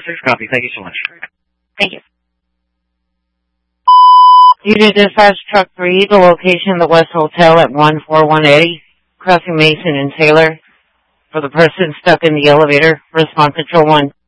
copy. Thank you so much. Thank you. Unit Dispatch Truck 3, the location of the West Hotel at 14180, crossing Mason and Taylor. For the person stuck in the elevator, response control 1.